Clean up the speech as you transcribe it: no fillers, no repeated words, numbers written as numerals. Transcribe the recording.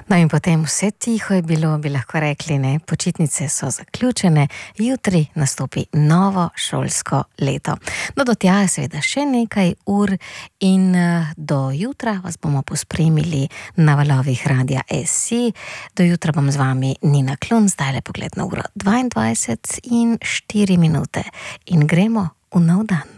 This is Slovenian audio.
No in potem vse tiho je bilo, bi lahko rekli, ne, počitnice so zaključene, jutri nastopi novo šolsko leto. No, do tja je seveda še nekaj ur in do jutra vas bomo pospremili na valovih Radia SC. Do jutra bom z vami Nina Klun, zdaj le pogled na uro 22:04 in gremo v nov dan.